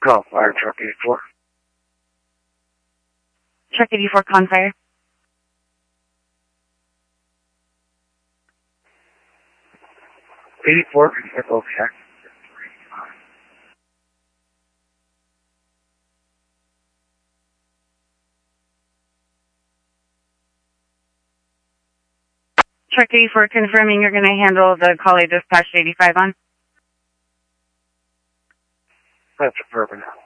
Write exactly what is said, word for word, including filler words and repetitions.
Call fire truck eighty-four. Truck eighty-four, con fire. eighty-four, Echo Shack. Truck eighty-four, confirming you're going to handle the call I dispatched eighty-five on. That's a bourbon.